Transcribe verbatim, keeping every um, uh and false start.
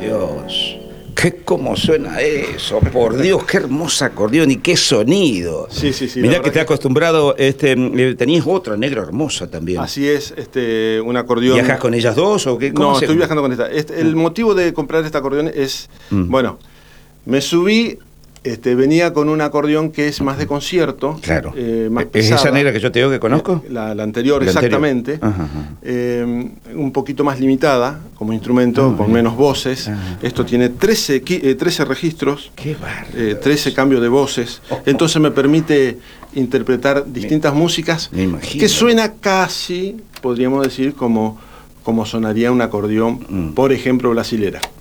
Dios. ¿Qué cómo suena eso? Por Dios, qué hermosa acordeón y qué sonido. Sí, sí, sí. Mirá que te he acostumbrado, este, tenías otra negra hermosa también. Así es, este, un acordeón. ¿Viajas con ellas dos o qué? ¿Cómo No, se... estoy viajando con esta. Este, el motivo de comprar este acordeón es, mm. bueno, me subí, este, venía con un acordeón que es más de concierto. Claro. Eh, más ¿Es pesada. esa negra que yo te digo que conozco? La, la anterior, la exactamente. Anterior. Ajá, ajá. Eh, un poquito más limitada como instrumento, ah, con menos voces. Ah, Esto tiene trece, eh, trece registros, qué eh, trece cambios de voces. Entonces me permite interpretar distintas me, músicas me que suena casi, podríamos decir, como, como sonaría un acordeón, mm. por ejemplo, brasilera.